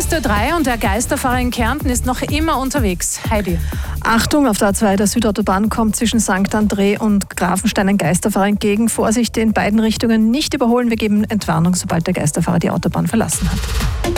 ist Ö3 und der Geisterfahrer in Kärnten ist noch immer unterwegs. Heidi. Achtung, auf der A2 der Südautobahn kommt zwischen St. André und Grafenstein ein Geisterfahrer entgegen. Vorsicht, in beiden Richtungen nicht überholen. Wir geben Entwarnung, sobald der Geisterfahrer die Autobahn verlassen hat.